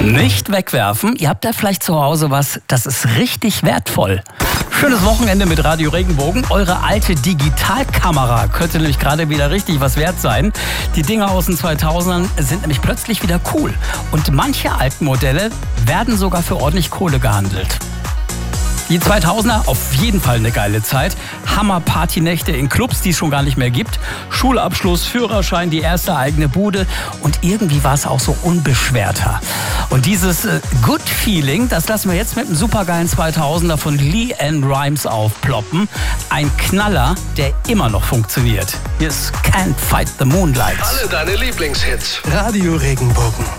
Nicht wegwerfen. Ihr habt da vielleicht zu Hause was, das ist richtig wertvoll. Schönes Wochenende mit Radio Regenbogen. Eure alte Digitalkamera könnte nämlich gerade wieder richtig was wert sein. Die Dinger aus den 2000ern sind nämlich plötzlich wieder cool. Und manche alten Modelle werden sogar für ordentlich Kohle gehandelt. Die 2000er, auf jeden Fall eine geile Zeit. Hammer-Partynächte in Clubs, die es schon gar nicht mehr gibt. Schulabschluss, Führerschein, die erste eigene Bude. Und irgendwie war es auch so unbeschwerter. Und dieses Good Feeling, das lassen wir jetzt mit einem supergeilen 2000er von LeAnn Rimes aufploppen. Ein Knaller, der immer noch funktioniert. Hier ist Can't Fight the Moonlight. Alle deine Lieblingshits. Radio Regenbogen.